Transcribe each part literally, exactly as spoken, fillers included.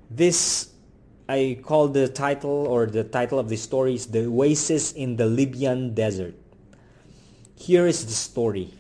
This, I call the title, or the title of the story is The Oasis in the Libyan Desert. Here is the story.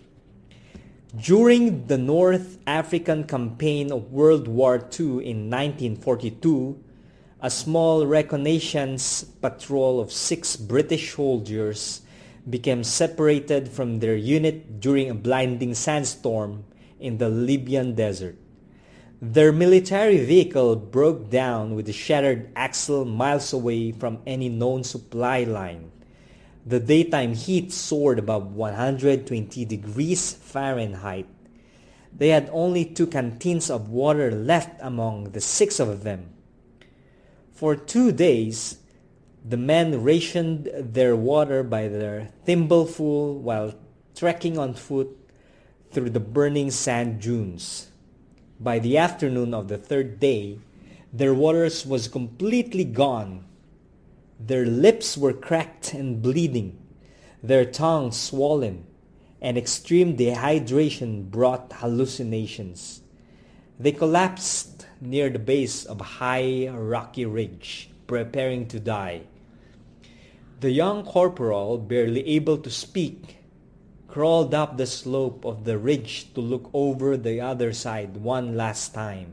During the North African campaign of World War Two in nineteen forty-two, a small reconnaissance patrol of six British soldiers became separated from their unit during a blinding sandstorm in the Libyan desert. Their military vehicle broke down with a shattered axle miles away from any known supply line. The daytime heat soared above one hundred twenty degrees Fahrenheit. They had only two canteens of water left among the six of them. For two days, the men rationed their water by their thimbleful while trekking on foot through the burning sand dunes. By the afternoon of the third day, their water was completely gone. Their lips were cracked and bleeding, their tongues swollen, and extreme dehydration brought hallucinations. They collapsed near the base of a high rocky ridge, preparing to die. The young corporal, barely able to speak, crawled up the slope of the ridge to look over the other side one last time.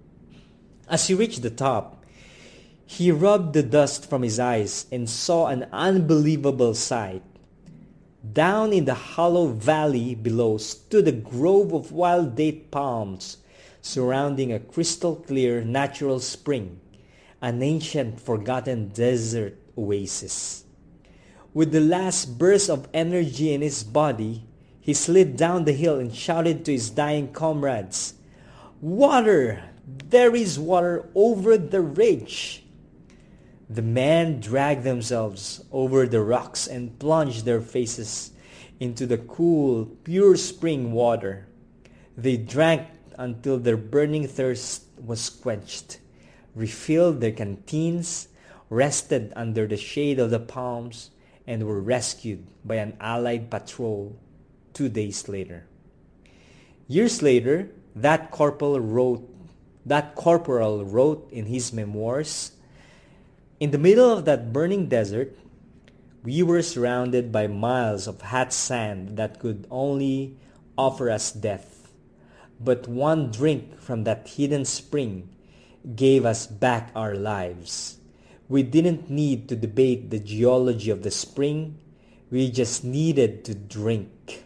As he reached the top, he rubbed the dust from his eyes and saw an unbelievable sight. Down in the hollow valley below stood a grove of wild date palms surrounding a crystal-clear natural spring, an ancient forgotten desert oasis. With the last burst of energy in his body, he slid down the hill and shouted to his dying comrades, "Water! There is water over the ridge!" The men dragged themselves over the rocks and plunged their faces into the cool, pure spring water. They drank until their burning thirst was quenched, refilled their canteens, rested under the shade of the palms, and were rescued by an Allied patrol two days later. Years later, that corporal wrote, that corporal wrote in his memoirs, "In the middle of that burning desert, we were surrounded by miles of hot sand that could only offer us death. But one drink from that hidden spring gave us back our lives. We didn't need to debate the geology of the spring. We just needed to drink."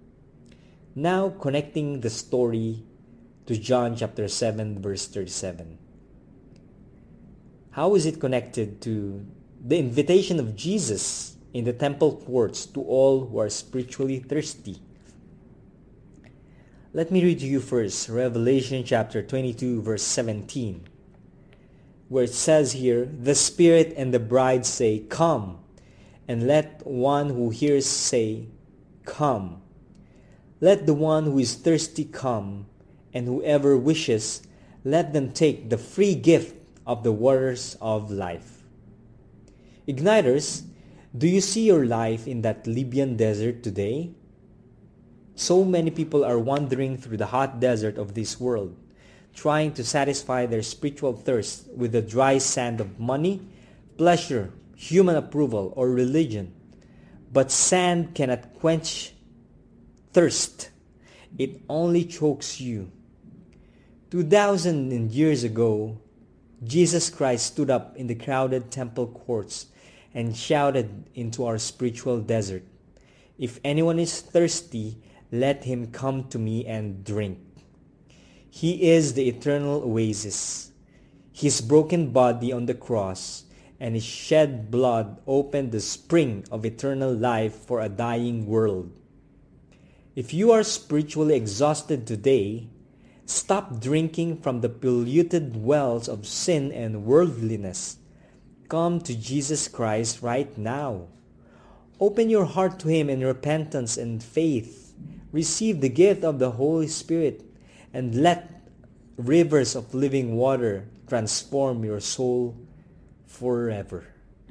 Now connecting the story to John chapter seven verse thirty-seven. How is it connected to the invitation of Jesus in the temple courts to all who are spiritually thirsty? Let me read to you first Revelation chapter twenty-two verse seventeen, where it says here, "The Spirit and the bride say, 'Come,' and let one who hears say, 'Come.' Let the one who is thirsty come, and whoever wishes, let them take the free gift of the waters of life." Igniters, do you see your life in that Libyan desert today? So many people are wandering through the hot desert of this world, trying to satisfy their spiritual thirst with the dry sand of money, pleasure, human approval, or religion. But sand cannot quench thirst. It only chokes you. Two thousand years ago, Jesus Christ stood up in the crowded temple courts and shouted into our spiritual desert, "If anyone is thirsty, let him come to me and drink." He is the eternal oasis. His broken body on the cross and his shed blood opened the spring of eternal life for a dying world. If you are spiritually exhausted today, stop drinking from the polluted wells of sin and worldliness. Come to Jesus Christ right now. Open your heart to Him in repentance and faith. Receive the gift of the Holy Spirit and let rivers of living water transform your soul forever.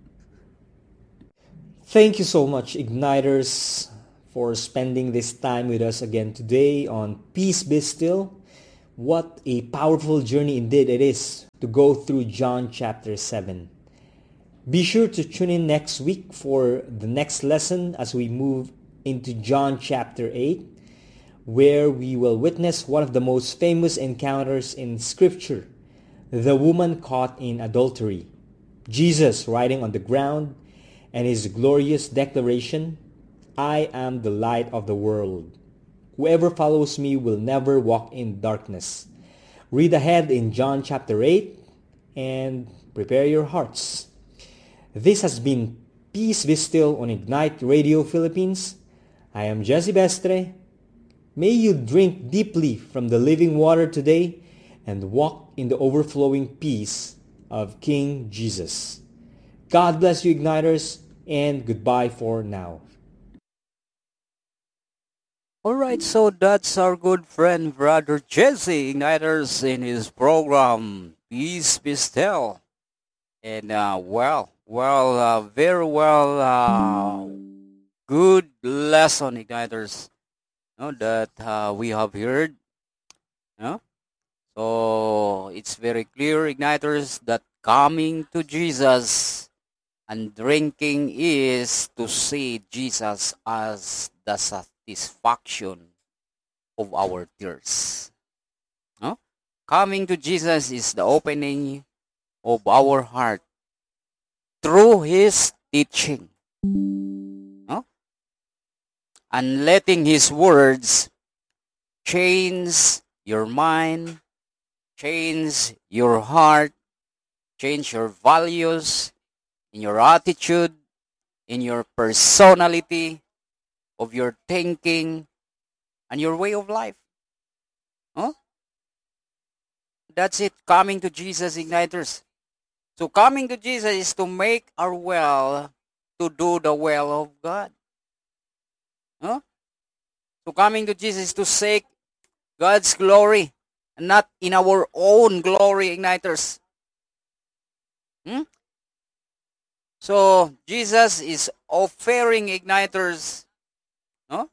Thank you so much, Igniters, for spending this time with us again today on Peace Be Still. What a powerful journey indeed it is to go through John chapter seven. Be sure to tune in next week for the next lesson as we move into John chapter eight, where we will witness one of the most famous encounters in Scripture, the woman caught in adultery, Jesus riding on the ground, and his glorious declaration, "I am the light of the world. Whoever follows me will never walk in darkness." Read ahead in John chapter eight and prepare your hearts. This has been Peace Be Still on Ignite Radio Philippines. I am Jesse Bestre. May you drink deeply from the living water today and walk in the overflowing peace of King Jesus. God bless you, Igniters, and goodbye for now. Alright, so that's our good friend, Brother Jesse Igniters, in his program, Peace Be Still. And, uh, well, well, uh, very well, uh, good lesson, Igniters, you know, that uh, we have heard. You know? So, it's very clear, Igniters, that coming to Jesus and drinking is to see Jesus as the satisfaction of our thirst. No? Coming to Jesus is the opening of our heart through His teaching. No? And letting His words change your mind, change your heart, change your values, in your attitude, in your personality, of your thinking, and your way of life. Huh? That's it, coming to Jesus, Igniters. So coming to Jesus is to make our will, to do the will of God. Huh? So coming to Jesus is to seek God's glory, and not in our own glory, Igniters. Hmm? So Jesus is offering, Igniters, no?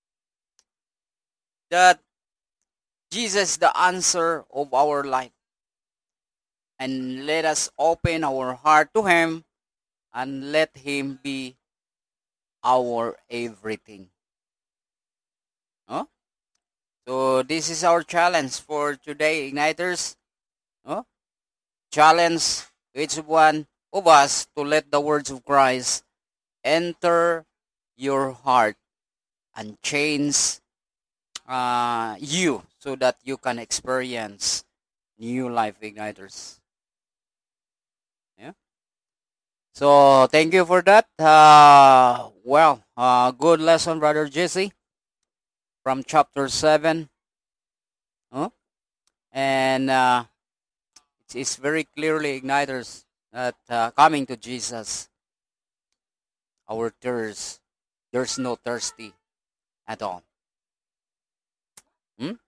That Jesus is the answer of our life. And let us open our heart to Him and let Him be our everything. No? So this is our challenge for today, Igniters. No? Challenge each one of us to let the words of Christ enter your heart and change uh, you so that you can experience new life, Igniters. Yeah. So thank you for that. Uh, well, uh, good lesson, Brother Jesse, from chapter seven. Huh? And uh, it's, it's very clearly, Igniters, that uh, coming to Jesus, our thirst, there's no thirsty at all. Hmm?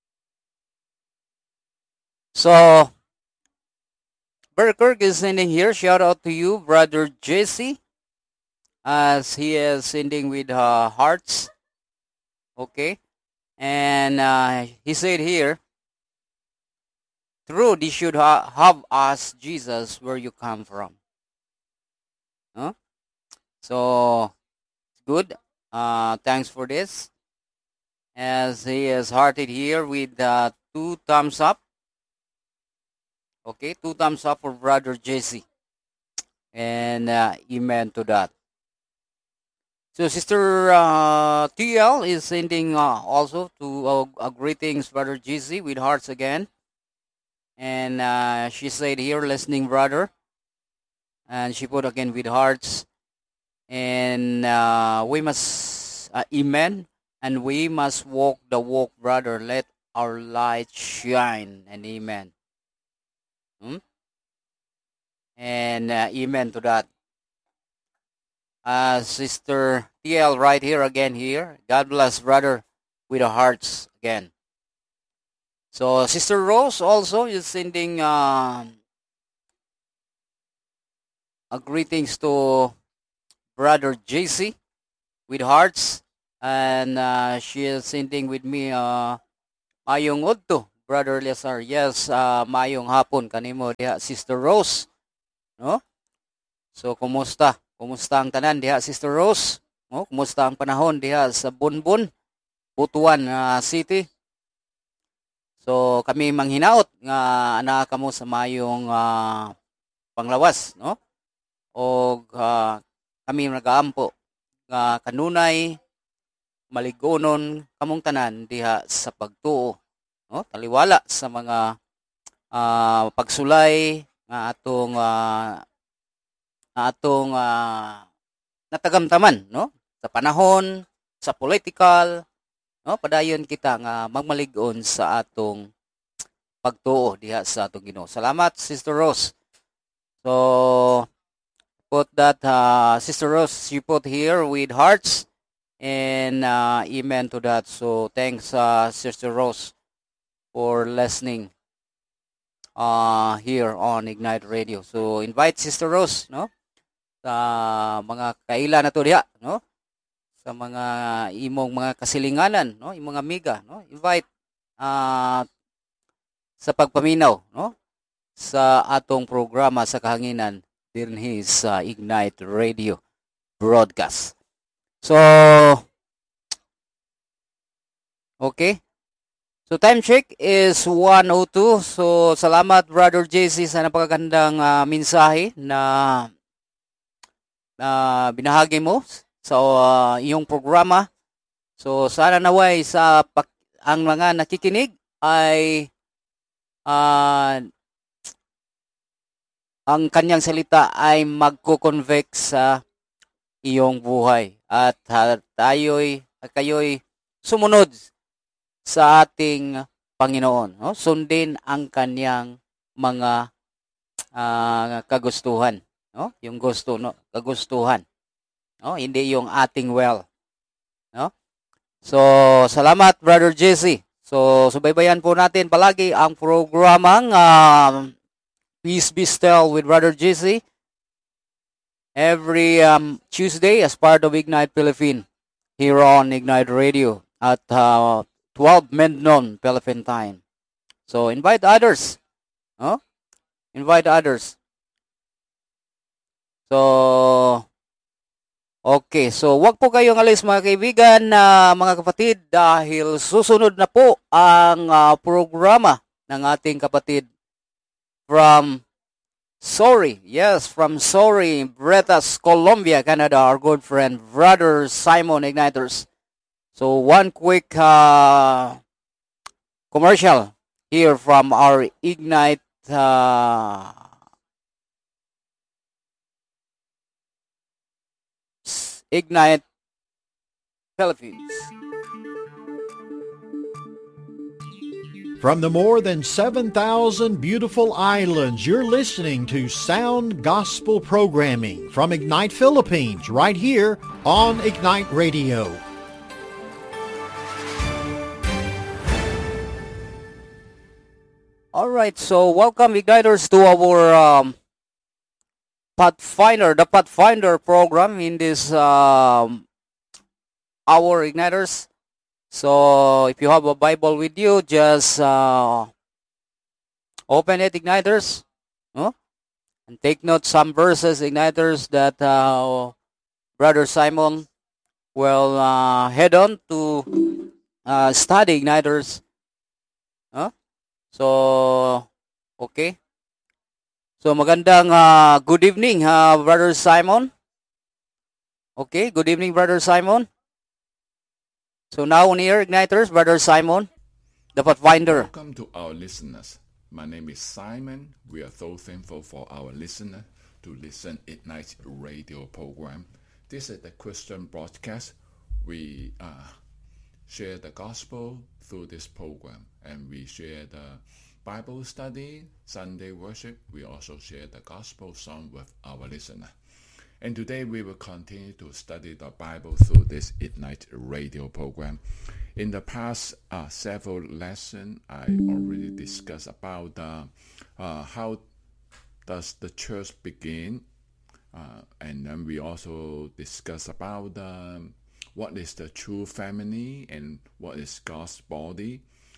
So, Brother Kirk is sending here. Shout out to you, Brother Jesse, as he is sending with uh, hearts. Okay. And uh, he said here, true, they should ha- have asked Jesus where you come from. Huh? So, good. Uh, thanks for this. As he is hearted here with uh, two thumbs up. Okay, two thumbs up for Brother Jesse. And uh, amen to that. So Sister uh, T L is sending uh, also to uh, uh, greetings, Brother Jesse, with hearts again. And uh, she said here, listening, brother. And she put again with hearts. And uh, we must, uh, amen. And we must walk the walk, brother. Let our light shine. And amen. Hmm? And uh, amen to that. Uh, Sister T L right here again here. God bless, brother, with the hearts again. So Sister Rose also is sending uh, a greetings to Brother J C with hearts. And uh, she is sending with me uh, Mayong Udto. Brother Lesar. Yes, uh, mayong hapon kanimo diha Sister Rose, no? So kumusta? Kumusta ang tanan diha Sister Rose? No? Kumusta ang panahon diha sa Bunbun, Butuan uh, City? So kami manghinaot nga ana kamo sa mayong uh, panglawas, no? O uh, kami nagaampo nga kanunay maligonon kamong tanan diha sa pagtuo, no? Taliwala sa mga uh, pagsulay nga atong uh, atong uh, natagamtaman, no? Sa panahon, sa political, no? Padayon kita nga magmalig-on sa atong pagtuo diha sa atong Ginoo. Salamat Sister Rose. So put that uh, Sister Rose, you put here with hearts and uh, amen to that. So thanks uh, Sister Rose for listening uh, here on Ignite Radio. So invite Sister Rose, no? Sa mga kaila na to diha, no? Sa mga imong mga kasilinganan, no? Imong mga amiga, no? Invite uh, sa pagpaminaw, no? Sa atong programa sa kahanginan dinhi sa Ignite Radio broadcast. So okay. So time check is one oh two. So salamat Brother J C sa napakagandang uh, mensahe na uh, binahagi mo sa uh, iyong programa. So sana naway sa pak- ang mga nakikinig ay uh, ang kanyang salita ay magko-convict sa iyong buhay at uh, tayo'y kayo'y sumunod sa ating Panginoon, no? Sundin ang kanyang mga uh, kagustuhan, no? Yung gusto, no? Kagustuhan, no? Hindi yung ating will, no? So, salamat Brother Jesse. So, subaybayan po natin palagi ang programang uh, Peace Be Still with Brother Jesse every um, Tuesday as part of Ignite Philippine here on Ignite Radio at uh, twelve midnoon Philippine time. So invite others, no? Invite others. So okay, so wag po kayong alis mga kaibigan na uh, mga kapatid dahil susunod na po ang uh, programa ng ating kapatid from Sorry, yes, from Sorry, Bretas, Colombia, Canada, our good friend, Brother Simon Igniters. So one quick uh, commercial here from our Ignite uh, Ignite Philippines. From the more than seven thousand beautiful islands, you're listening to Sound Gospel Programming from Ignite Philippines right here on Ignite Radio. All right, so welcome Igniters to our um, Pathfinder, the Pathfinder program in this um, our Igniters. So if you have a Bible with you, just uh, open it, Igniters, no? And take note some verses, Igniters, that uh, Brother Simon will uh, head on to uh, study, Igniters. Huh? So, okay. So magandang uh, good evening, uh, Brother Simon. Okay, good evening, Brother Simon. So now on air, Igniters, Brother Simon, the Pathfinder. Welcome to our listeners. My name is Simon. We are so thankful for our listener to listen Ignite Radio program. This is the Christian broadcast. We uh, share the gospel through this program, and we share the Bible study, Sunday worship. We also share the gospel song with our listener. And today we will continue to study the Bible through this Ignite Radio program. In the past uh, several lessons, I already discussed about uh, uh, how does the church begin, uh, and then we also discuss about um, what is the true family and what is God's body.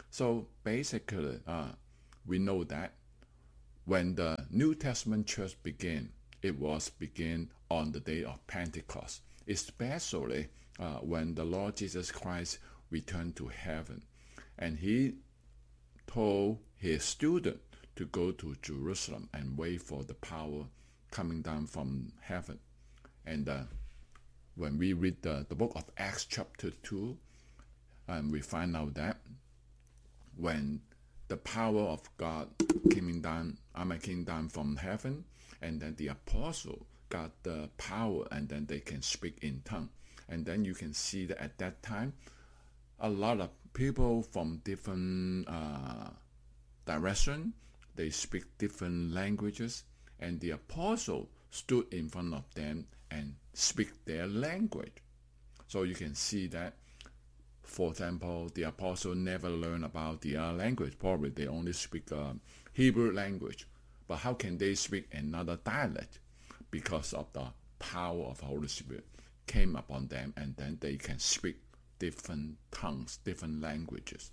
So basically, uh, we know that when the New Testament church began, it was began on the day of Pentecost, especially uh, when the Lord Jesus Christ returned to heaven. And he told his students to go to Jerusalem and wait for the power coming down from heaven. And uh, when we read the, the book of Acts chapter two, um, we find out that when the power of God came down, I mean, came down from heaven, and then the apostle got the power, and then they can speak in tongue. And then you can see that at that time, a lot of people from different uh, direction, they speak different languages, and the apostle stood in front of them and speak their language. So you can see that, for example, the apostle never learned about the other language. Probably they only speak uh, Hebrew language. But how can they speak another dialect? Because of the power of the Holy Spirit came upon them, and then they can speak different tongues, different languages.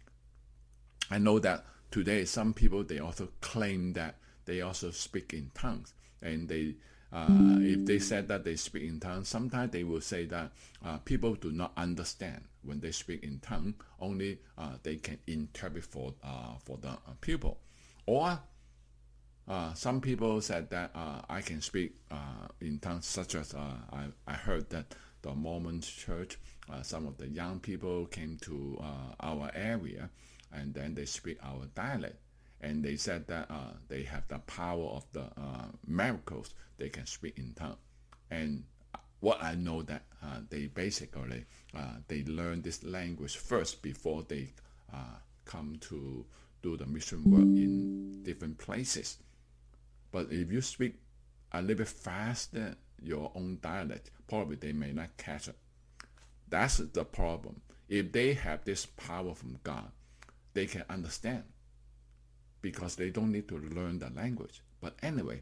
I know that today some people, they also claim that they also speak in tongues. And they, uh, if they said that they speak in tongues, sometimes they will say that uh, people do not understand when they speak in tongues. Only uh, they can interpret for, uh, for the uh, people. Or Uh, some people said that uh, I can speak uh, in tongues, such as uh, I, I heard that the Mormon church, uh, some of the young people came to uh, our area, and then they speak our dialect. And they said that uh, they have the power of the uh, miracles. They can speak in tongues. And what I know that uh, they basically, uh, they learn this language first before they uh, come to do the mission work in different places. But if you speak a little bit faster your own dialect, probably they may not catch it. That's the problem. If they have this power from God, they can understand, because they don't need to learn the language. But anyway,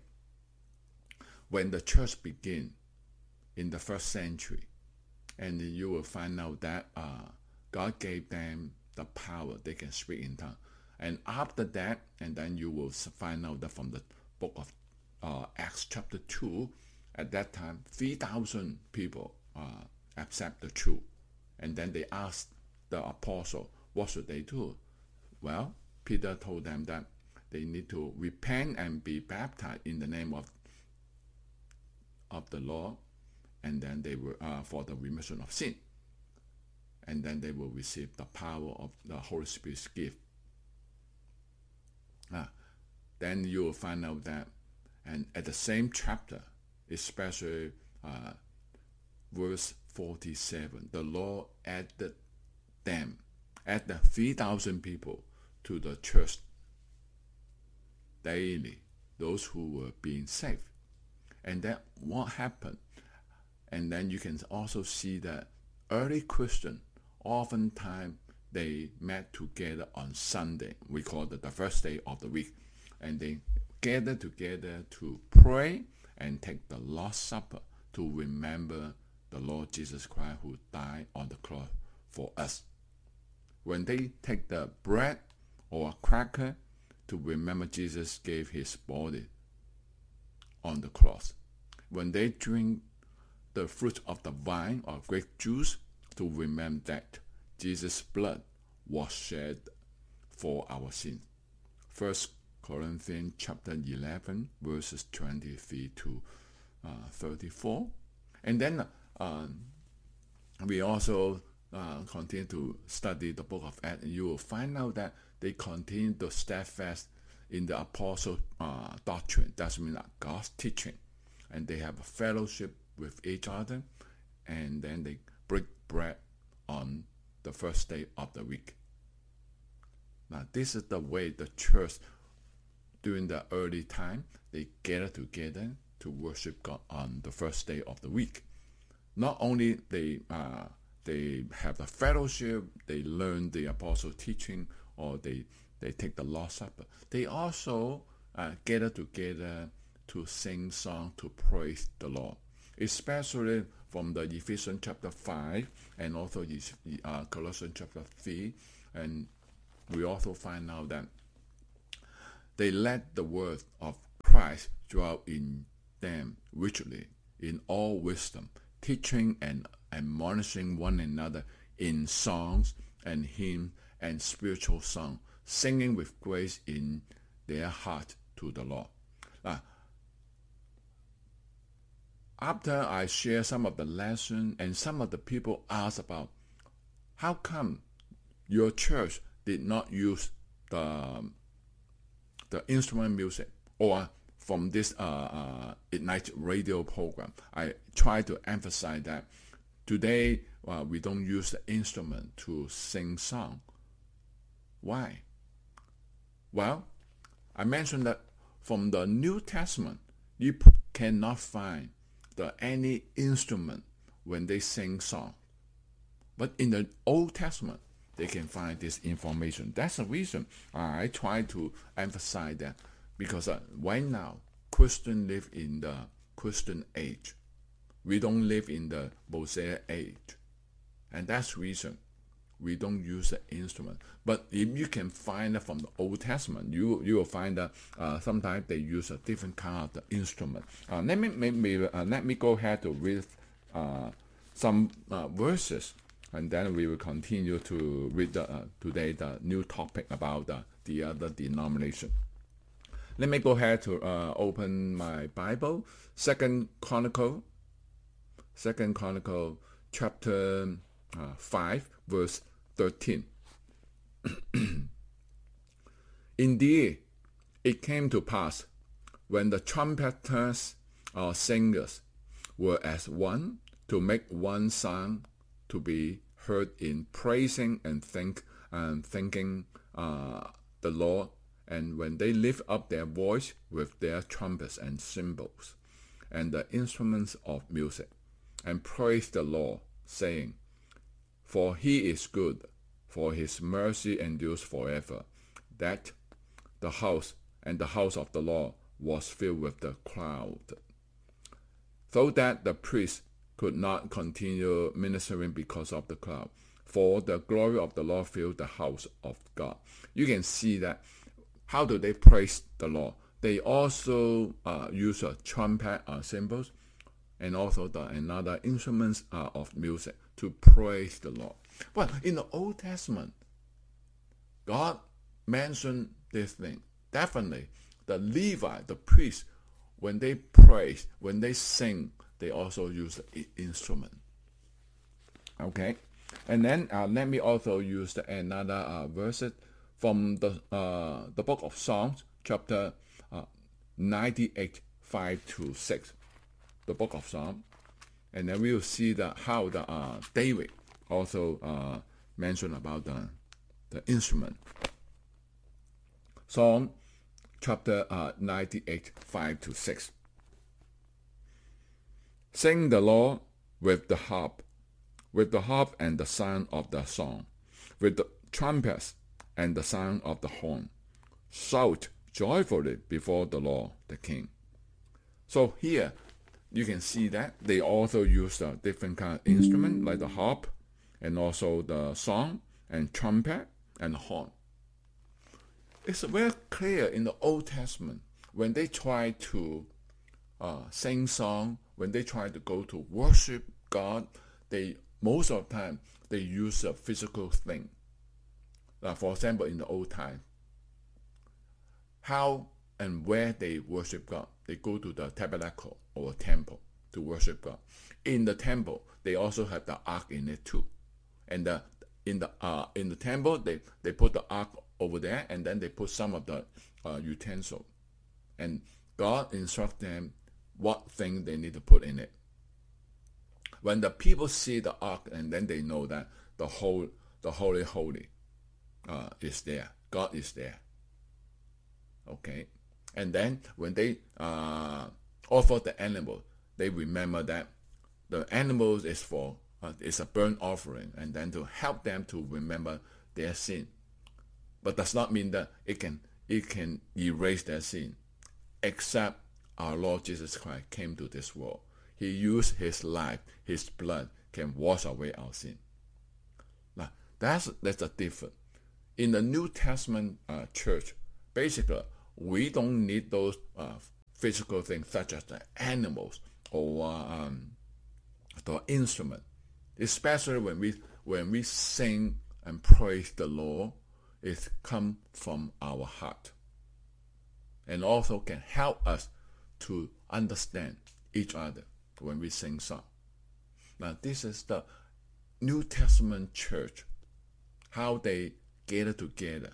when the church began in the first century, and you will find out that uh, God gave them the power, they can speak in tongues. And after that, and then you will find out that from the book of uh, Acts chapter two, at that time, three thousand people uh, accept the truth. And then they asked the apostle, what should they do? Well, Peter told them that they need to repent and be baptized in the name of of the Lord, and then they will uh, for the remission of sin. And then they will receive the power of the Holy Spirit's gift. Ah, then you will find out that, and at the same chapter, especially uh, verse forty-seven, the Lord added them, added three thousand people to the church daily, those who were being saved. And then what happened? And then you can also see that early Christians, oftentimes they met together on Sunday. We call it the first day of the week. And they gather together to pray and take the Lord's Supper to remember the Lord Jesus Christ who died on the cross for us. When they take the bread or a cracker to remember Jesus gave his body on the cross. When they drink the fruit of the vine or grape juice, to remember that Jesus' blood was shed for our sin. First Corinthians chapter eleven, verses twenty-three to uh, thirty-four. And then uh, we also uh, continue to study the book of Acts, and you will find out that they continue to steadfast in the apostle uh, doctrine. That means God's teaching. And they have a fellowship with each other, and then they break bread on the first day of the week. Now, this is the way the church, during the early time, they gather together to worship God on the first day of the week. Not only they uh, they have a fellowship, they learn the apostle teaching, or they, they take the Lord's Supper, they also uh, gather together to sing songs to praise the Lord. Especially from the Ephesians chapter five and also uh, Colossians chapter three. And we also find out that they let the word of Christ dwell in them richly in all wisdom, teaching and admonishing one another in songs and hymns and spiritual song, singing with grace in their heart to the Lord. Now, after I share some of the lesson, and some of the people ask about how come your church did not use the the instrument music, or from this uh, uh, Ignite radio program, I try to emphasize that today uh, we don't use the instrument to sing song. Why? Well, I mentioned that from the New Testament, you p- cannot find the any instrument when they sing song. But in the Old Testament, they can find this information. That's the reason uh, I try to emphasize that, because uh, right now, Christians live in the Christian age. We don't live in the Mosaic age. And that's the reason we don't use the instrument. But if you can find it from the Old Testament, you you will find that uh, sometimes they use a different kind of the instrument. Uh, let me maybe uh, let me go ahead to read uh, some uh, verses, and then we will continue to read the, uh, today the new topic about the, the other denomination. Let me go ahead to uh, open my Bible, Second Chronicle, Second Chronicle, chapter uh, five, verse thirteen. Indeed, it came to pass when the trumpeters or singers were as one to make one sound to be heard in praising and think and thanking uh, the Lord, and when they lift up their voice with their trumpets and cymbals and the instruments of music, and praise the Lord, saying, For he is good, for his mercy endures forever. That the house and the house of the Lord was filled with the cloud, so that the priest could not continue ministering because of the cloud, for the glory of the Lord filled the house of God. You can see that. How do they praise the Lord? They also uh, use a trumpet uh, cymbals, and also the another instruments uh, of music to praise the Lord. But in the Old Testament, God mentioned this thing. Definitely, the Levi, the priest, when they praise, when they sing, they also use the instrument. Okay, and then uh, let me also use the, another uh, verse from the uh, the book of Psalms, chapter uh, ninety-eight, five to six. The book of Psalms, and then we will see that how the uh, David also uh, mentioned about the the instrument. Psalm chapter uh, ninety-eight, five to six. Sing the Lord with the harp, with the harp and the sound of the song, with the trumpets and the sound of the horn. Shout joyfully before the Lord the King. So here, you can see that they also use a different kind of instrument, like the harp, and also the song, and trumpet, and horn. It's very clear in the Old Testament, when they try to uh, sing song, when they try to go to worship God, they most of the time, they use a physical thing. Uh, for example, in the old time, how and where they worship God. They go to the tabernacle or temple to worship God. In the temple, they also have the ark in it too. And the, in the uh, in the temple, they, they put the ark over there, and then they put some of the uh, utensil. And God instructs them what thing they need to put in it. When the people see the ark, and then they know that the whole the holy holy uh, is there. God is there. Okay, and then when they uh, offer the animal, they remember that the animals is for uh, is a burnt offering, and then to help them to remember their sin. But does not mean that it can it can erase their sin, except our Lord Jesus Christ came to this world. He used his life, his blood can wash away our sin. Now that's that's a difference. in the New Testament uh, church, basically, we don't need those uh, physical things such as the animals or um, the instrument. Especially when we when we sing and praise the Lord, it comes from our heart, and also can help us to understand each other when we sing song. Now, this is the New Testament church, how they gather together.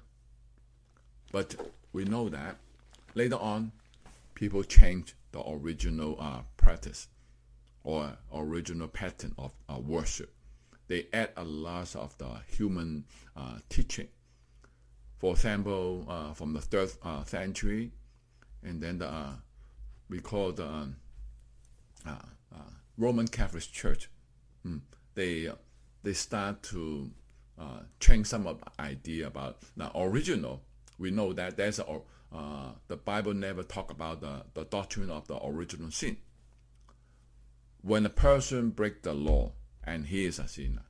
But we know that later on, people change the original uh, practice or original pattern of uh, worship. They add a lot of the human uh, teaching. For example, uh, from the third uh, century, and then the, uh, we call the um, uh, uh, Roman Catholic Church. Mm, they uh, they start to uh, change some of the idea about now original. We know that there's a uh, the Bible never talk about the, the doctrine of the original sin. When a person breaks the law and he is a sinner,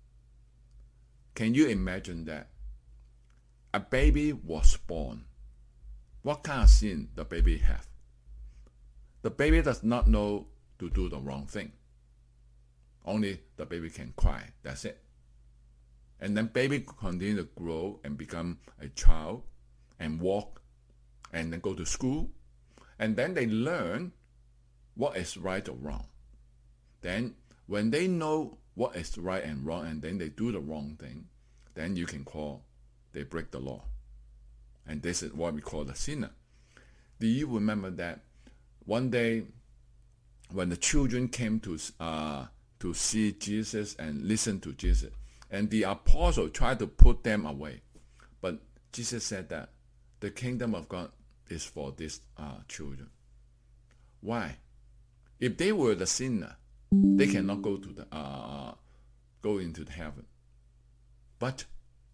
can you imagine that? A baby was born. What kind of sin the baby have? The baby does not know to do the wrong thing. Only the baby can cry. That's it. And then baby continue to grow and become a child and walk and then go to school. And then they learn what is right or wrong. Then when they know what is right and wrong and then they do the wrong thing, then you can call they break the law. And this is what we call the sinner. Do you remember that one day when the children came to uh, to see Jesus and listen to Jesus, and the apostle tried to put them away, but Jesus said that the kingdom of God is for these uh, children. Why? If they were the sinner, they cannot go to the uh, go into the heaven. But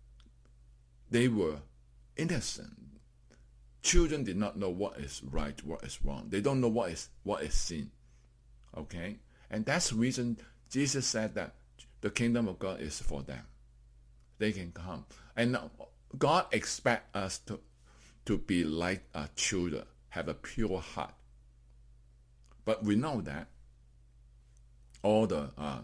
they were innocent. Children did not know what is right, what is wrong. They don't know what is what is sin. Okay? And that's the reason Jesus said that the kingdom of God is for them. They can come. And God expects us to, to be like our children, have a pure heart. But we know that all the uh,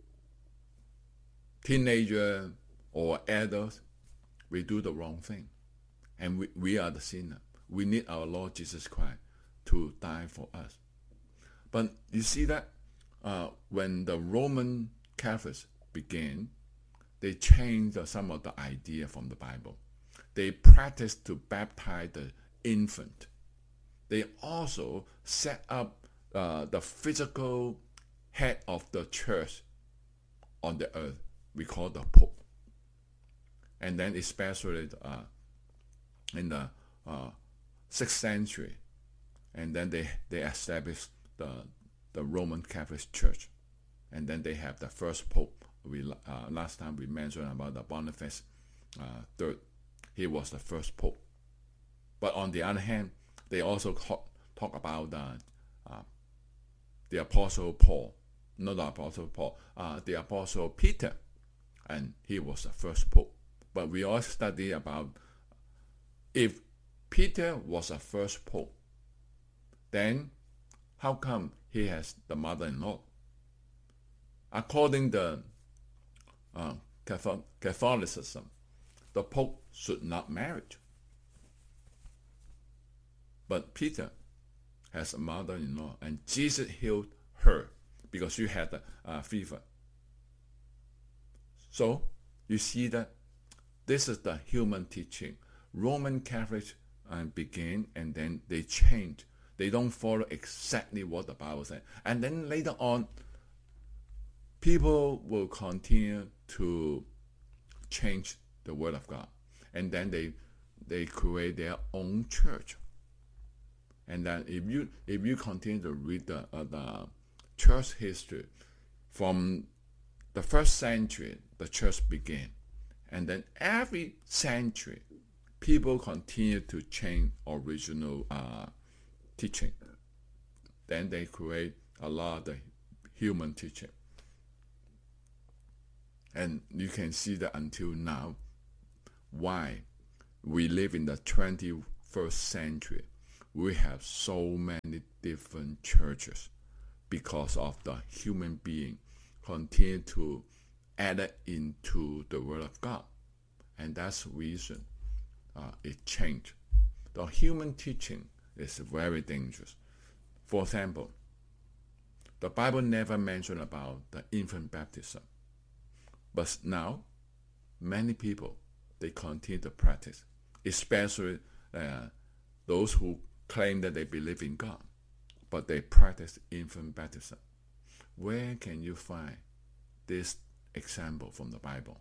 teenagers or adults, we do the wrong thing. And we, we are the sinner. We need our Lord Jesus Christ to die for us. But you see that uh, when the Roman Catholics began, they changed uh, some of the idea from the Bible. They practiced to baptize the infant. They also set up uh, the physical head of the church on the earth. We call the Pope. And then especially uh, in the uh, sixth century, and then they, they established the the Roman Catholic Church, and then they have the first Pope. We uh, last time we mentioned about the Boniface uh, third. He was the first Pope. But on the other hand, they also talk, talk about uh, uh, the Apostle Paul, not the Apostle Paul, uh, the Apostle Peter, and he was the first Pope. But we all study about if Peter was a first Pope, then how come he has the mother-in-law? According to uh, Catholicism, the Pope should not marry. But Peter has a mother-in-law, and Jesus healed her because she had a uh, fever. So you see that this is the human teaching. Roman Catholics uh, began and then they changed. They don't follow exactly what the Bible said. And then later on, people will continue to change the Word of God. And then they they create their own church. And then if you if you continue to read the, uh, the church history, from the first century, the church began. And then every century, people continue to change original uh, teaching. Then they create a lot of the human teaching. And you can see that until now, why we live in the twenty-first century. We have so many different churches because of the human being continue to add it into the Word of God. And that's the reason uh, it changed. The human teaching is very dangerous. For example, the Bible never mentioned about the infant baptism. But now, many people, they continue to practice, especially uh, those who claim that they believe in God, but they practice infant baptism. Where can you find this example from the Bible?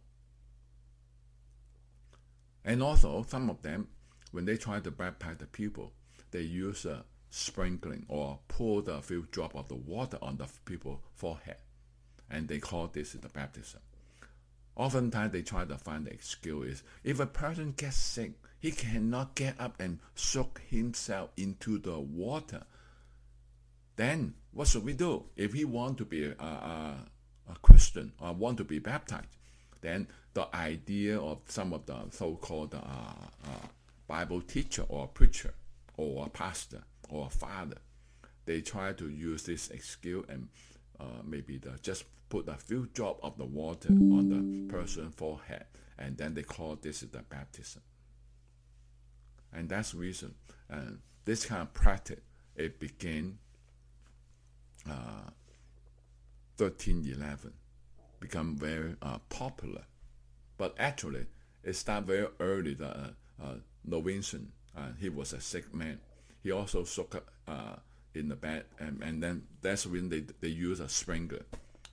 And also, some of them, when they try to baptize the people, they use a sprinkling or pour the few drop of the water on the people's forehead, and they call this the baptism. Oftentimes, they try to find the excuse. If a person gets sick, he cannot get up and soak himself into the water. Then, what should we do? If he want to be a, a, a Christian or want to be baptized, then the idea of some of the so-called uh, uh, Bible teacher or preacher or a pastor or a father, they try to use this excuse and uh, maybe the, just put a few drops of the water on the person's forehead, and then they call this the baptism. And that's the reason. And this kind of practice, it began uh, thirteen eleven, become very uh, popular. But actually, it started very early. The uh, uh, Novincian, uh, he was a sick man. He also soaked uh, in the bed, and, and then that's when they they use a sprinkler.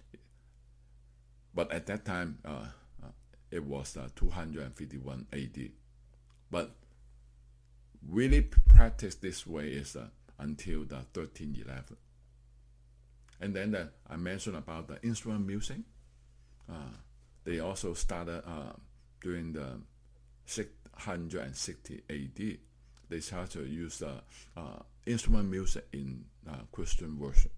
But at that time, uh, uh, it was uh, two hundred fifty-one A D. But really practiced this way is uh, until the thirteen eleven. And then the, I mentioned about the instrument music. Uh, they also started uh, during the six hundred sixty A D. They started to use the uh, instrument music in uh, Christian worship.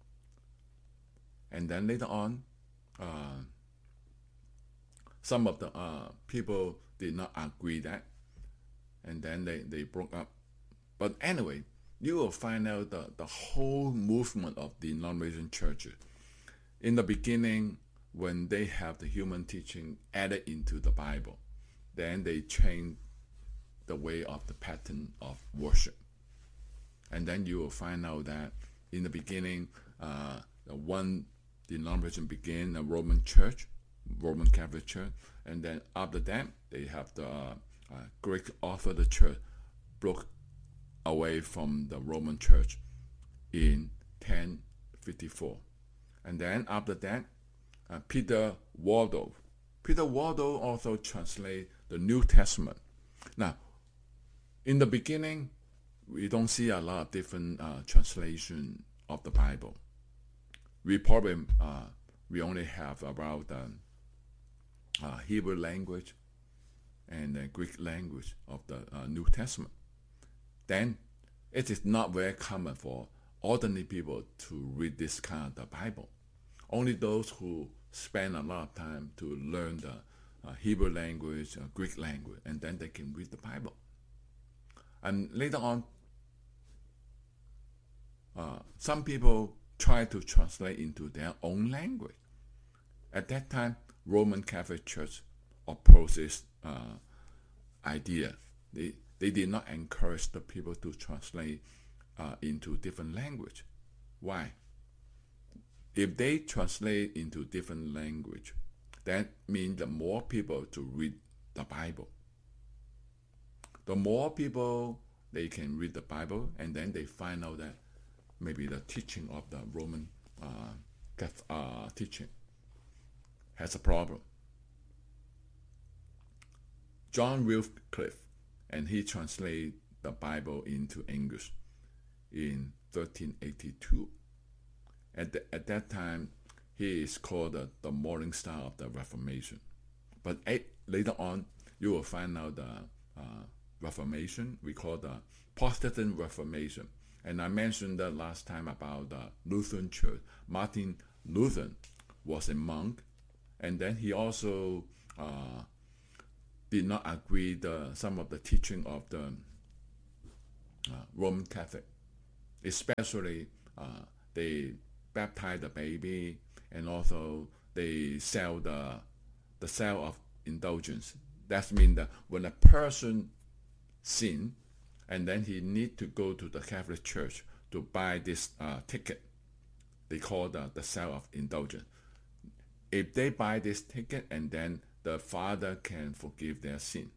And then later on, uh, some of the uh, people did not agree that, and then they, they broke up. But anyway, you will find out the, the whole movement of the denomination churches. In the beginning, when they have the human teaching added into the Bible, then they change the way of the pattern of worship. And then you will find out that in the beginning, uh, the one denomination began the Roman Church, Roman Catholic Church, and then after that, they have the uh, uh, Greek Orthodox Church broke away from the Roman Church in ten fifty-four. And then after that, uh, Peter Waldorf. Peter Waldorf also translate the New Testament. Now, in the beginning, we don't see a lot of different uh, translation of the Bible. We probably uh, we only have about um, uh, Hebrew language and the Greek language of the uh, New Testament. Then it is not very common for ordinary people to read this kind of the Bible. Only those who spend a lot of time to learn the uh, Hebrew language, uh, Greek language, and then they can read the Bible. And later on, uh, some people try to translate into their own language. At that time, Roman Catholic Church opposed this uh, idea. They They did not encourage the people to translate uh, into different language. Why? If they translate into different language, that means the more people to read the Bible. The more people they can read the Bible, and then they find out that maybe the teaching of the Roman uh, uh, teaching has a problem. John Wycliffe, and he translated the Bible into English in thirteen eighty-two. At, the, at that time, he is called the, the Morning Star of the Reformation. But eight, later on, you will find out the uh, Reformation, we call the Protestant Reformation. And I mentioned that last time about the Lutheran Church. Martin Luther was a monk, and then he also uh, did not agree the some of the teaching of the uh, Roman Catholic, especially uh, they baptize the baby, and also they sell the the sale of indulgence. That means that when a person sin, and then he need to go to the Catholic Church to buy this uh, ticket, they call the, the sale of indulgence. If they buy this ticket, and then the father can forgive their sin.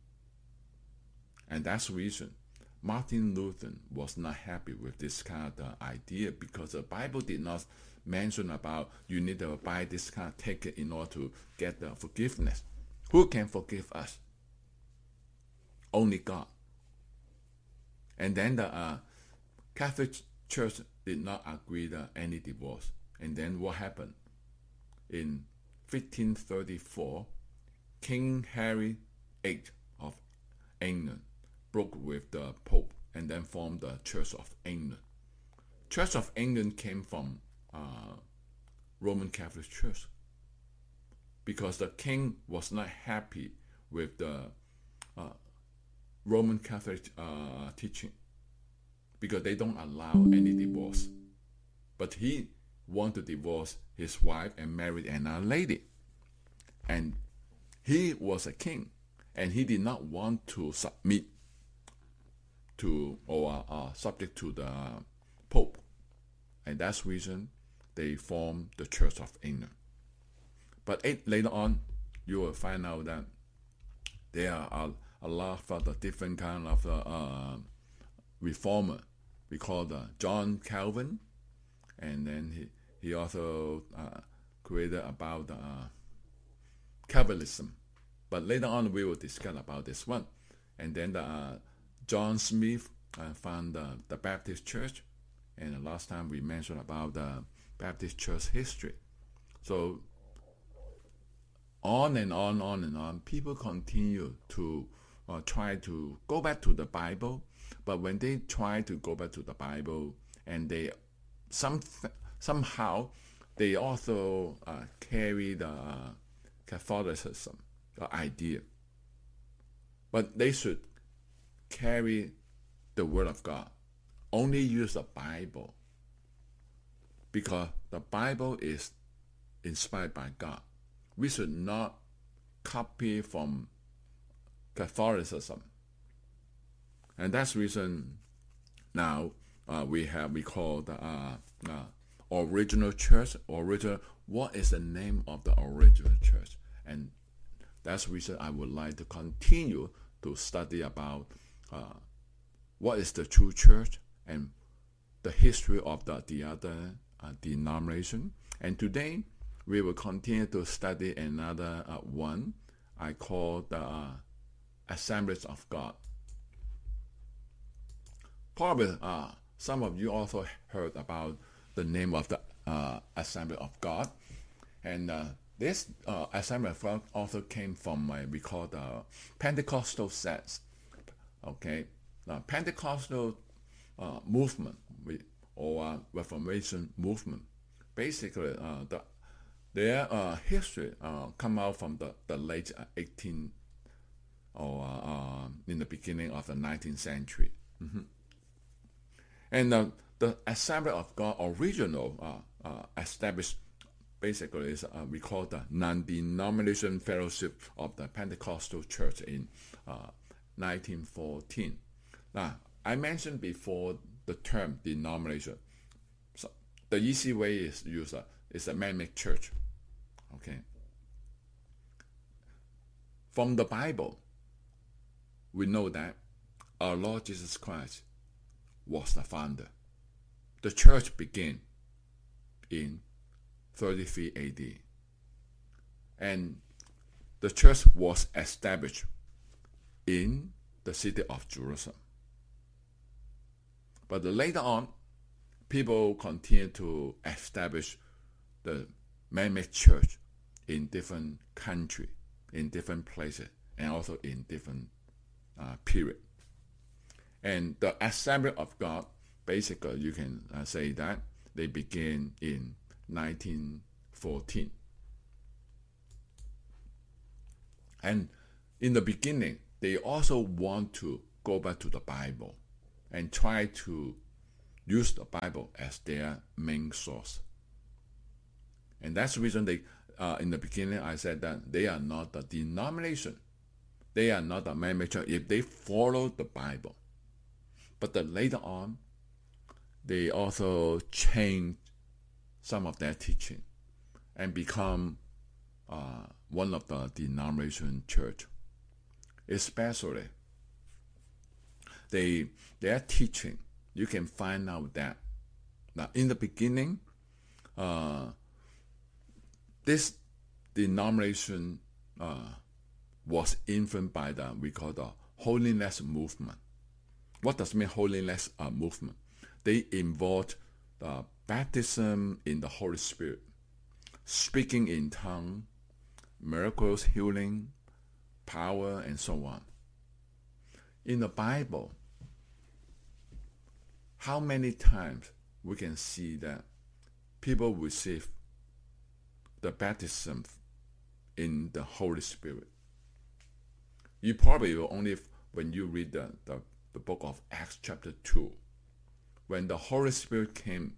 And that's the reason Martin Luther was not happy with this kind of uh, idea, because the Bible did not mention about you need to buy this kind of ticket in order to get the forgiveness. Who can forgive us? Only God. And then the uh, Catholic Church did not agree to any divorce. And then what happened? In fifteen thirty-four, King Henry the eighth of England broke with the Pope and then formed the Church of England. Church of England came from uh, Roman Catholic Church, because the king was not happy with the uh, Roman Catholic uh, teaching, because they don't allow any divorce. But he wanted to divorce his wife and marry another lady. And he was a king, and he did not want to submit to or uh, subject to the Pope. And that's the reason they formed the Church of England. But eight, later on, you will find out that there are a, a lot of the different kind of uh, uh, reformer. We call the John Calvin, and then he he also uh, created about uh, Calvinism. But later on, we will discuss about this one. And then the, uh, John Smith uh, found uh, the Baptist Church, and the last time we mentioned about the Baptist Church history. So on and on, on and on, people continue to uh, try to go back to the Bible, but when they try to go back to the Bible, and they some somehow they also uh, carry the uh, Catholicism the idea, but they should carry the Word of God. Only use the Bible, because the Bible is inspired by God. We should not copy from Catholicism. And that's the reason now uh, we have, we call the uh, uh, original church, original, what is the name of the original church? And that's the reason I would like to continue to study about uh, what is the true church and the history of the, the other uh, denomination. And today, we will continue to study another uh, one I call the uh, Assemblies of God. Probably uh, some of you also heard about the name of the uh, Assembly of God. And uh, this uh, Assembly of God also came from what we call the Pentecostal sects. Okay, the Pentecostal uh, movement or uh, Reformation movement. Basically, uh, the their uh, history uh, come out from the, the late uh, eighteenth or uh, in the beginning of the nineteenth century. Mm-hmm. And uh, the Assembly of God original uh, uh, established basically is uh, we call the non-denomination fellowship of the Pentecostal Church in uh, nineteen fourteen. Now, I mentioned before the term denomination. So the easy way is use a is a man-made church. Okay. From the Bible, we know that our Lord Jesus Christ was the founder. The church began in thirty-three A D. And the church was established in the city of Jerusalem. But later on, people continued to establish the man-made church in different countries, in different places, and also in different uh, period. And the Assembly of God, basically, you can uh, say that they began in nineteen fourteen. And in the beginning, they also want to go back to the Bible and try to use the Bible as their main source. And that's the reason they, uh, in the beginning, I said that they are not a denomination. They are not a man-made church if they follow the Bible. But then later on, they also change some of their teaching and become uh, one of the denomination church. Especially, they their teaching, you can find out that now in the beginning, uh, this denomination uh, was influenced by the we call the holiness movement. What does mean holiness uh, movement? They involved the baptism in the Holy Spirit, speaking in tongue, miracles, healing, power, and so on. In the Bible, how many times we can see that people receive the baptism in the Holy Spirit? You probably will only when you read the, the, the book of Acts chapter two, when the Holy Spirit came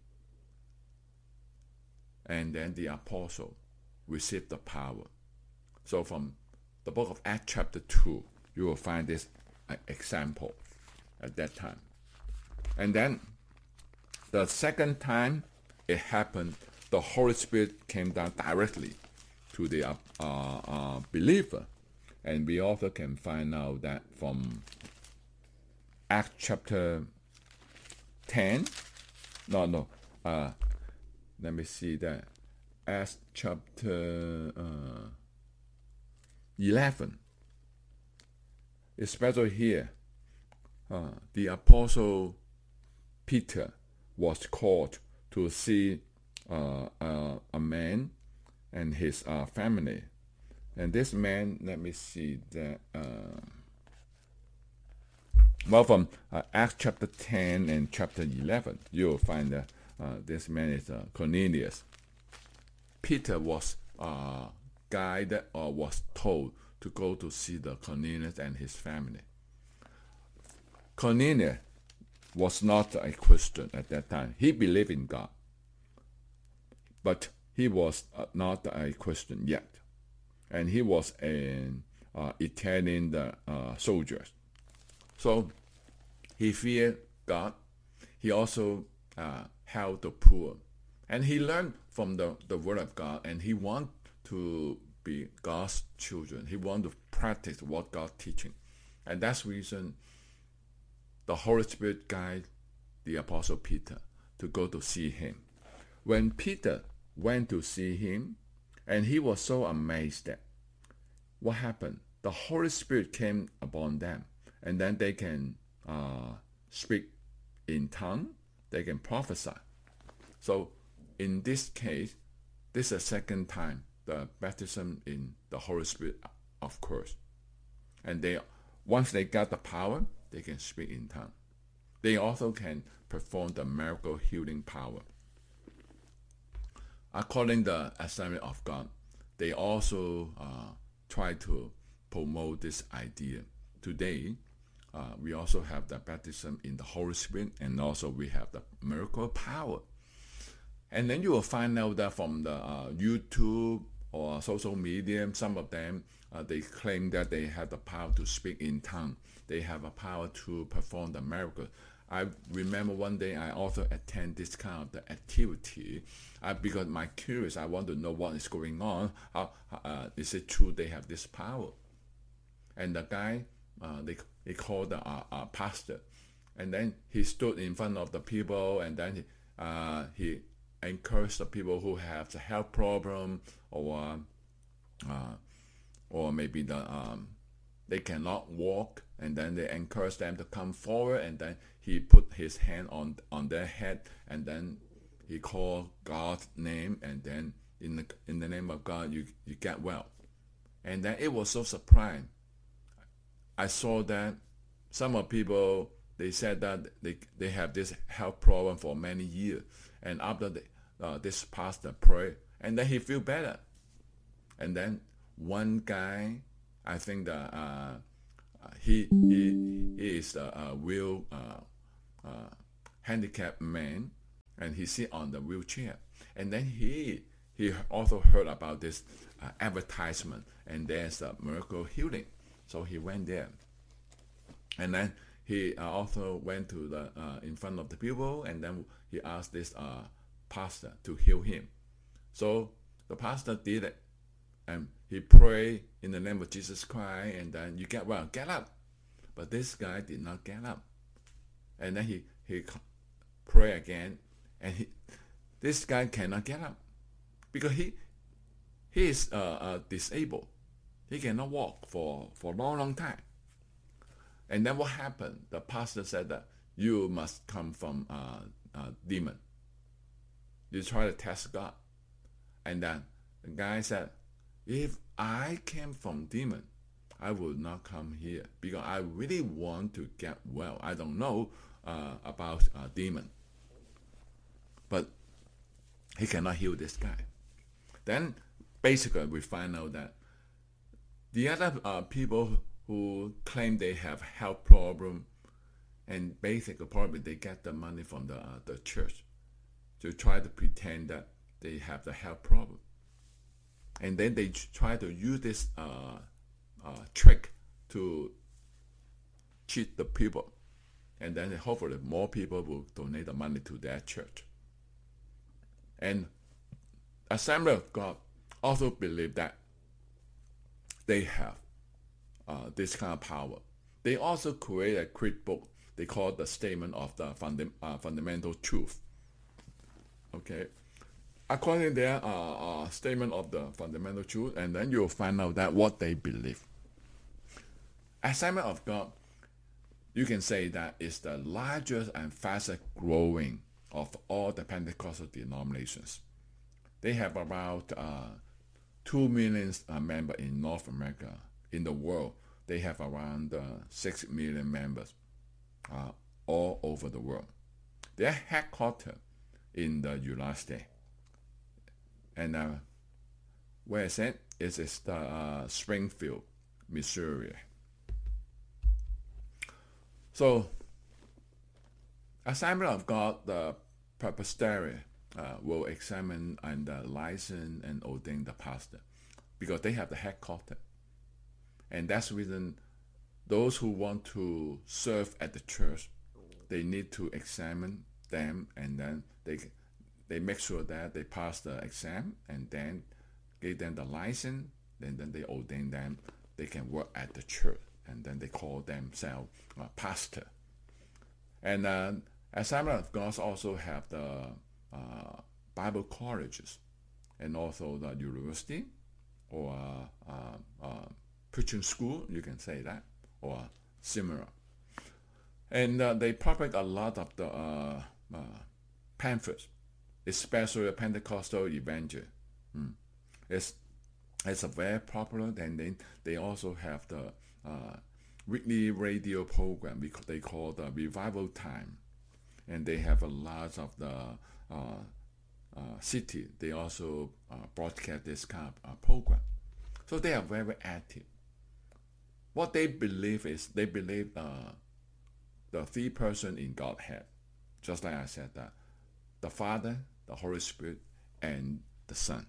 and then the apostle received the power. So from the book of Acts chapter two, you will find this uh, example at that time. And then the second time it happened, the Holy Spirit came down directly to the uh, uh, believer. And we also can find out that from Acts chapter ten, no, no, uh, let me see that, Acts chapter uh, eleven, especially here, uh, the apostle Peter was called to see uh, uh, a man and his uh, family. And this man, let me see that, uh, well, from uh, Acts chapter ten and chapter eleven, you will find that uh, this man is uh, Cornelius. Peter was uh, guided or was told to go to see the Cornelius and his family. Cornelius was not a Christian at that time. He believed in God, but he was uh, not a Christian yet. And he was an uh, Italian uh, soldier. So he feared God. He also uh, helped the poor. And he learned from the, the word of God, and he wanted to be God's children. He wanted to practice what God teaching. And that's the reason the Holy Spirit guided the Apostle Peter to go to see him. When Peter went to see him, and he was so amazed that what happened? The Holy Spirit came upon them, and then they can uh, speak in tongue, they can prophesy. So in this case, this is the second time the baptism in the Holy Spirit, of course. And they, once they got the power, they can speak in tongue. They also can perform the miracle healing power. According to the Assembly of God, they also uh, try to promote this idea. Today, uh, we also have the baptism in the Holy Spirit, and also we have the miracle power. And then you will find out that from the uh, YouTube or social media, some of them, uh, they claim that they have the power to speak in tongue. They have a power to perform the miracle. I remember one day I also attend this kind of the activity uh, because my curious, I want to know what is going on. How uh, is it true they have this power? And the guy, uh, they they called the uh, uh, pastor, and then he stood in front of the people, and then he, uh, he encouraged the people who have the health problem or uh, or maybe the um, they cannot walk, and then they encourage them to come forward, and then he put his hand on on their head, and then he called God's name, and then in the in the name of God, you you get well. And then it was so surprising. I saw that some of people, they said that they they have this health problem for many years, and after the, uh, this pastor prayed, and then he feel better. And then one guy I think that uh, he he he is a, a real uh, uh, handicapped man, and he sit on the wheelchair. And then he he also heard about this uh, advertisement, and there's a miracle healing. So he went there, and then he uh, also went to the uh, in front of the people, and then he asked this uh, pastor to heal him. So the pastor did it, and he prayed in the name of Jesus Christ, and then you get well, get up. But this guy did not get up, and then he he pray again, and he, this guy cannot get up because he he is uh, uh, disabled. He cannot walk for for a long long time. And then what happened? The pastor said that you must come from uh, uh, demon. You try to test God, and then the guy said, if I came from demon, I will not come here because I really want to get well. I don't know uh, about uh, demon, but he cannot heal this guy. Then basically we find out that the other uh, people who claim they have health problem, and basically probably they get the money from the uh, the church to try to pretend that they have the health problem, and then they try to use this uh, uh, trick to cheat the people, and then hopefully more people will donate the money to their church. And Assembly of God also believe that they have uh, this kind of power. They also create a quick book they call the Statement of the funda- uh, Fundamental Truth. Okay, according to their uh, uh, Statement of the Fundamental Truth, and then you'll find out that what they believe. Assembly of God, you can say that is the largest and fastest growing of all the Pentecostal denominations. They have about uh, two million uh, members in North America. In the world, they have around uh, six million members uh, all over the world. They're headquartered in the United States. And uh, where is it? It is the uh, Springfield, Missouri. So, Assembly of God, the presbytery uh, will examine and uh, license and ordain the pastor because they have the headquarters. And that's the reason those who want to serve at the church, they need to examine them, and then they they make sure that they pass the exam, and then give them the license, and then they ordain them. They can work at the church, and then they call themselves a pastor. And uh, Assembly of God also have the uh, Bible colleges, and also the university, or uh, uh, uh, preaching school, you can say that, or similar. And uh, they publish a lot of the uh, uh, pamphlets, especially Pentecostal Evangel. Mm. It's it's a very popular. And then they also have the uh, weekly radio program because they call the Revival Time, and they have a lot of the uh, uh, city. They also uh, broadcast this kind of uh, program, so they are very active. What they believe is they believe uh, the three person in Godhead, just like I said, that the Father, the Holy Spirit, and the Son.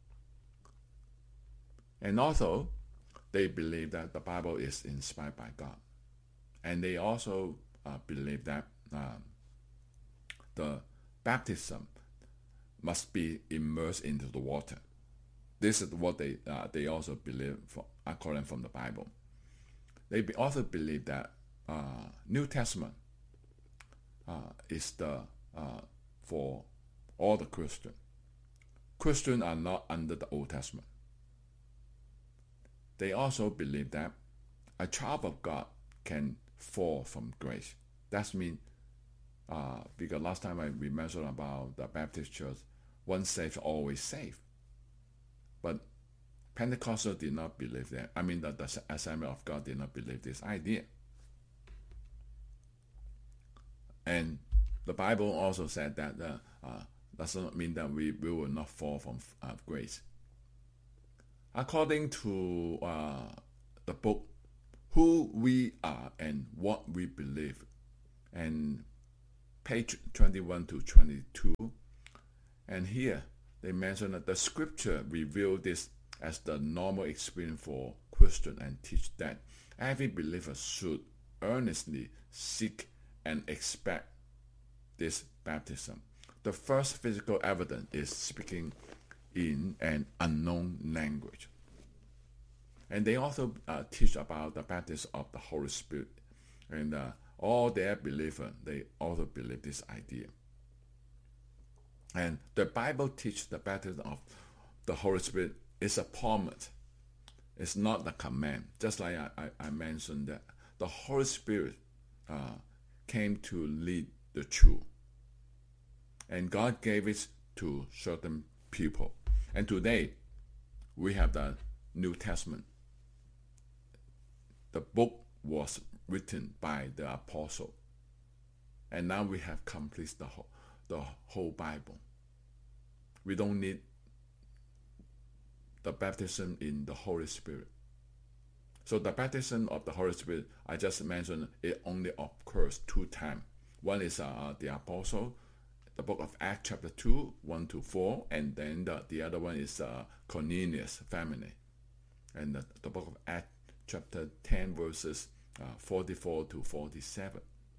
And also, they believe that the Bible is inspired by God, and they also uh, believe that um, the baptism must be immersed into the water. This is what they uh, they also believe, for, according from the Bible. They be also believe that uh, New Testament uh, is the uh, for all the Christians. Christians are not under the Old Testament. They also believe that a child of God can fall from grace. That means, uh, because last time I, we mentioned about the Baptist Church, once saved, always saved. But Pentecostal did not believe that. I mean, that the Assembly of God did not believe this idea. And the Bible also said that uh, uh, does not mean that we, we will not fall from uh, grace. According to uh, the book, Who We Are and What We Believe, and page twenty-one to twenty-two. And here they mention that the scripture revealed this as the normal experience for Christians and teach that every believer should earnestly seek and expect this baptism. The first physical evidence is speaking in an unknown language. And they also uh, teach about the baptism of the Holy Spirit. And uh, all their believers, they also believe this idea. And the Bible teaches the baptism of the Holy Spirit is a promise. It's not a command. Just like I, I, I mentioned that the Holy Spirit uh, came to lead the truth. And God gave it to certain people. And today, we have the New Testament. The book was written by the apostle. And now we have completed the whole, the whole Bible. We don't need the baptism in the Holy Spirit. So the baptism of the Holy Spirit, I just mentioned, it only occurs two times. One is uh, the apostle, the book of Acts chapter two, one to four, and then the, the other one is uh, Cornelius' family. And the, the book of Acts chapter ten, verses uh, forty-four to forty-seven.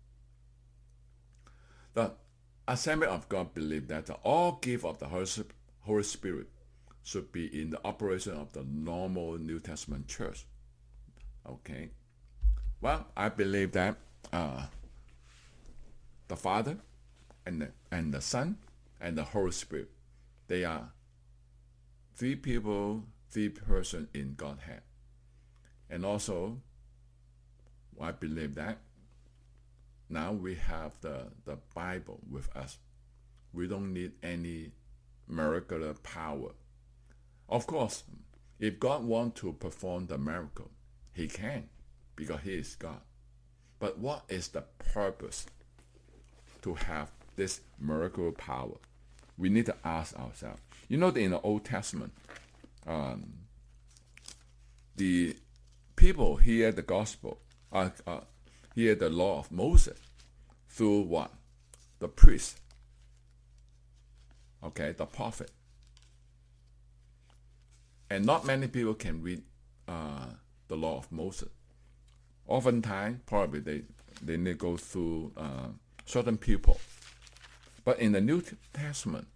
The Assembly of God believe that all gift of the Holy Spirit should be in the operation of the normal New Testament church. Okay. Well, I believe that uh, the Father and the, and the Son and the Holy Spirit, they are three people, three persons in Godhead. And also, I believe that now we have the, the Bible with us. We don't need any miracular power. Of course, if God wants to perform the miracle, he can, because he is God. But what is the purpose to have this miracle power? We need to ask ourselves. You know that in the Old Testament, um, the people hear the gospel, uh, uh, hear the law of Moses through what? The priest. Okay, the prophet. And not many people can read uh, the law of Moses. Oftentimes, probably they, they need to go through uh, certain people. But in the New Testament,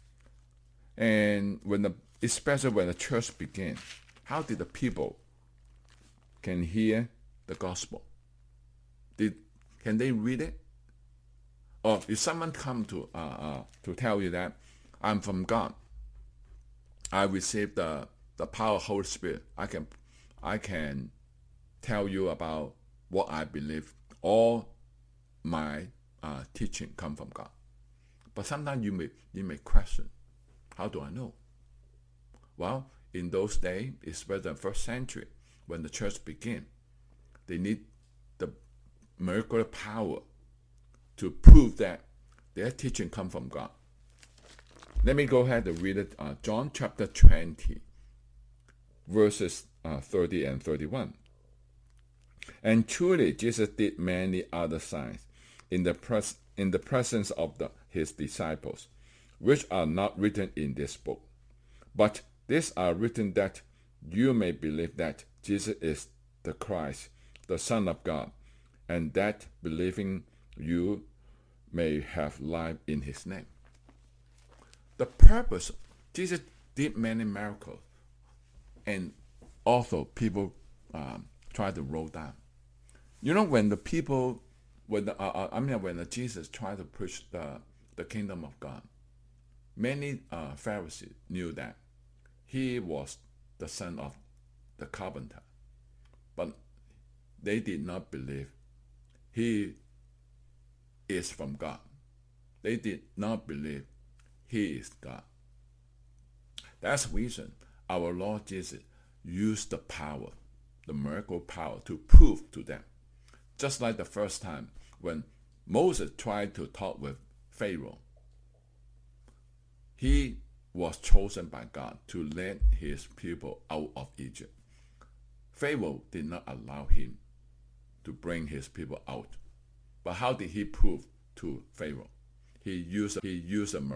and when the, especially when the church began, how did the people can hear the gospel? Did, can they read it? Or if someone come to uh, uh, to tell you that I'm from God, I received the the power of Holy Spirit, I can I can tell you about what I believe. All my uh, teaching come from God. But sometimes you may you may question, how do I know? Well, in those days, especially the first century, when the church began, they need the miracle power to prove that their teaching come from God. Let me go ahead and read it. Uh, John chapter twenty, verses uh, thirty and thirty-one. And truly, Jesus did many other signs in the pres- in the presence of the, his disciples, which are not written in this book. But these are written that you may believe that Jesus is the Christ, the Son of God, and that believing you may have life in his name. The purpose, Jesus did many miracles, and also people um, try to roll down. You know, when the people, when the, uh, I mean, when the Jesus tried to preach the, the kingdom of God, many uh, Pharisees knew that he was the son of the carpenter, but they did not believe he is from God. They did not believe he is God. That's the reason our Lord Jesus used the power, the miracle power, to prove to them. Just like the first time when Moses tried to talk with Pharaoh, he was chosen by God to lead his people out of Egypt. Pharaoh did not allow him to bring his people out. But how did he prove to Pharaoh? He used, he used a